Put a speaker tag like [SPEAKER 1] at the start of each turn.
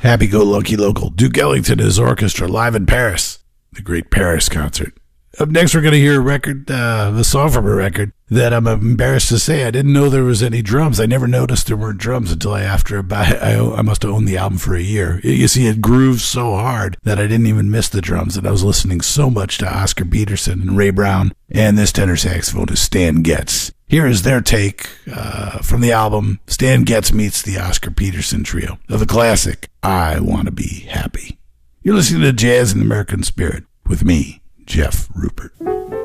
[SPEAKER 1] Happy-go-lucky local Duke Ellington and his orchestra live in Paris. The Great Paris Concert. Up next, we're going to hear a record, the song from a record that I'm embarrassed to say I didn't know there was any drums. I never noticed there weren't drums until I must have owned the album for a year. You see, it grooves so hard that I didn't even miss the drums, and I was listening so much to Oscar Peterson and Ray Brown, and this tenor saxophonist Stan Getz. Here is their take from the album Stan Getz Meets the Oscar Peterson Trio of the classic I Want to Be Happy. You're listening to Jazz in the American Spirit with me, Jeff Rupert.